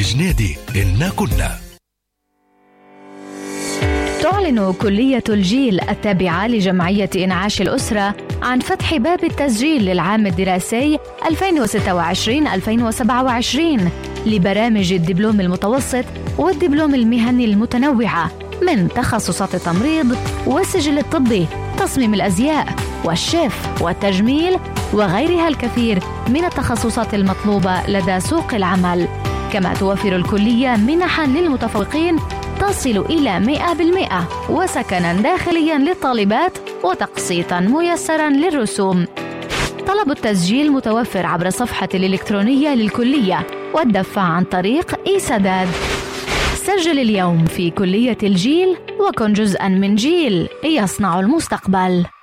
جنيدي إنا كنا. تعلن كلية الجيل التابعة لجمعية إنعاش الأسرة عن فتح باب التسجيل للعام الدراسي 2026-2027 لبرامج الدبلوم المتوسط والدبلوم المهني المتنوعة من تخصصات التمريض والسجل الطبي، تصميم الأزياء والشيف والتجميل وغيرها الكثير من التخصصات المطلوبة لدى سوق العمل. كما توفر الكلية منحا للمتفوقين تصل إلى 100% وسكنا داخليا للطالبات وتقسيطا ميسرا للرسوم. طلب التسجيل متوفر عبر الصفحة الإلكترونية للكلية والدفع عن طريق إي-سداد. سجل اليوم في كلية الجيل وكن جزءا من جيل يصنع المستقبل.